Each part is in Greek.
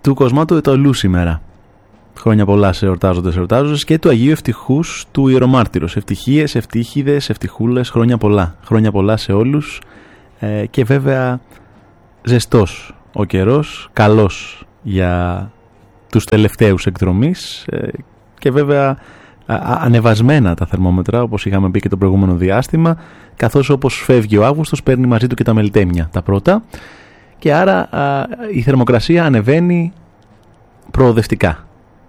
του Κοσμάτου Ετωλού σήμερα. Χρόνια πολλά σε εορτάζοντες και του Αγίου Ευτυχούς του Ιερομάρτυρος. Ευτυχίες, ευτύχιδες, ευτυχούλες, χρόνια πολλά. Χρόνια πολλά σε όλους και βέβαια ζεστός ο καιρός, καλός για τους τελευταίους εκδρομείς και βέβαια ανεβασμένα τα θερμόμετρα, όπως είχαμε πει και το προηγούμενο διάστημα, καθώς όπως φεύγει ο Αύγουστος παίρνει μαζί του και τα μελτέμια τα πρώτα και άρα η θερμοκρασία ανεβαίνει προοδευτικά.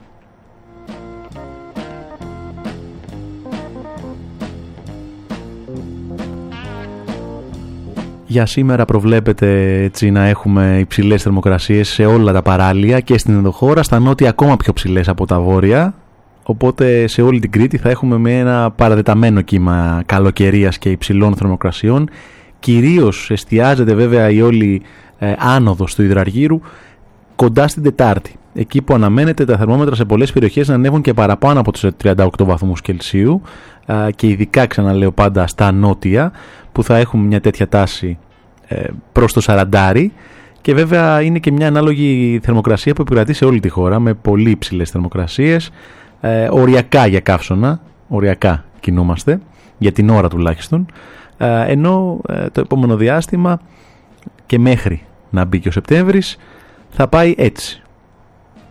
Για σήμερα προβλέπεται έτσι να έχουμε υψηλές θερμοκρασίες σε όλα τα παράλια και στην ενδοχώρα, στα νότια ακόμα πιο ψηλές από τα βόρεια, οπότε σε όλη την Κρήτη θα έχουμε με ένα παραδεταμένο κύμα καλοκαιρίας και υψηλών θερμοκρασιών. Κυρίως εστιάζεται βέβαια η όλη άνοδος του Υδραργύρου κοντά στην Τετάρτη, εκεί που αναμένεται τα θερμόμετρα σε πολλές περιοχές να ανέβουν και παραπάνω από τους 38 βαθμούς Κελσίου και ειδικά, ξαναλέω, πάντα στα νότια, που θα έχουμε μια τέτοια τάση προς το 40, και βέβαια είναι και μια ανάλογη θερμοκρασία που επικρατεί σε όλη τη χώρα με πολύ υψηλές θερμοκρασίες, οριακά για καύσωνα, οριακά κινούμαστε για την ώρα τουλάχιστον, ενώ το επόμενο διάστημα και μέχρι να μπει και ο Σεπτέμβρης θα πάει έτσι.